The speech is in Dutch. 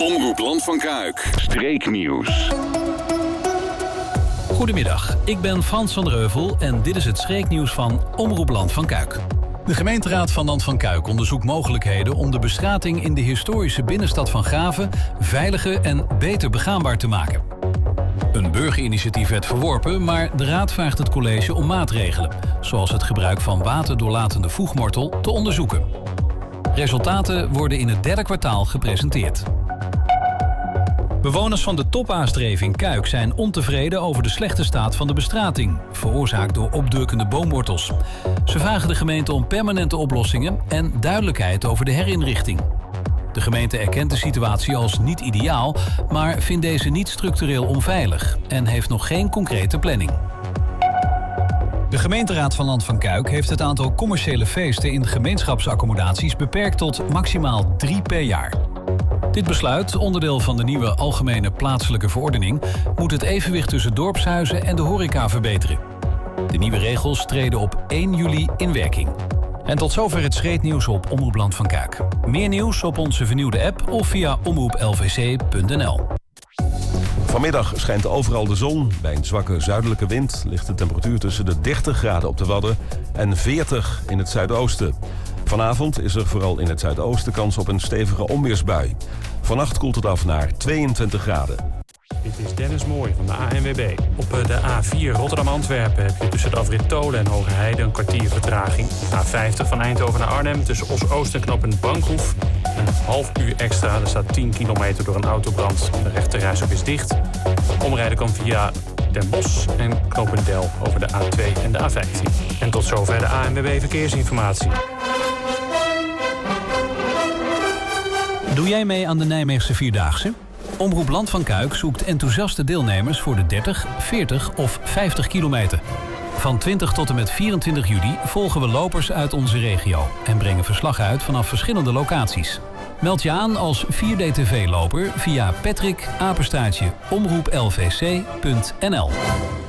Omroep Land van Kuik. Streeknieuws. Goedemiddag, ik ben Frans van der Heuvel en dit is het streeknieuws van Omroep Land van Kuik. De gemeenteraad van Land van Kuik onderzoekt mogelijkheden om de bestrating in de historische binnenstad van Graven veiliger en beter begaanbaar te maken. Een burgerinitiatief werd verworpen, maar de raad vraagt het college om maatregelen, zoals het gebruik van waterdoorlatende voegmortel, te onderzoeken. Resultaten worden in het derde kwartaal gepresenteerd. Bewoners van de Topaastreef in Kuik zijn ontevreden over de slechte staat van de bestrating, veroorzaakt door opdrukkende boomwortels. Ze vragen de gemeente om permanente oplossingen en duidelijkheid over de herinrichting. De gemeente erkent de situatie als niet ideaal, maar vindt deze niet structureel onveilig en heeft nog geen concrete planning. De gemeenteraad van Land van Kuik heeft het aantal commerciële feesten in gemeenschapsaccommodaties beperkt tot maximaal 3 per jaar. Dit besluit, onderdeel van de nieuwe algemene plaatselijke verordening, moet het evenwicht tussen dorpshuizen en de horeca verbeteren. De nieuwe regels treden op 1 juli in werking. En tot zover het streeknieuws op Omroep Land van Kuik. Meer nieuws op onze vernieuwde app of via omroeplvc.nl. Vanmiddag schijnt overal de zon. Bij een zwakke zuidelijke wind ligt de temperatuur tussen de 30 graden op de Wadden en 40 in het zuidoosten. Vanavond is er vooral in het zuidoosten kans op een stevige onweersbui. Vannacht koelt het af naar 22 graden. Dit is Dennis Mooij van de ANWB. Op de A4 Rotterdam-Antwerpen heb je tussen de afrit Tolen en Hogerheide een kwartier vertraging. A50 van Eindhoven naar Arnhem tussen Os-Oost en knooppunt Bankhoef. Een half uur extra, er staat 10 kilometer door een autobrand. De rechterrijstrook is dicht. Omrijden kan via Den Bosch en knooppunt Del over de A2 en de A15. En tot zover de ANWB Verkeersinformatie. Doe jij mee aan de Nijmeegse Vierdaagse? Omroep Land van Kuik zoekt enthousiaste deelnemers voor de 30, 40 of 50 kilometer. Van 20 tot en met 24 juli volgen we lopers uit onze regio en brengen verslag uit vanaf verschillende locaties. Meld je aan als 4DTV-loper via patrick@omroeplvc.nl.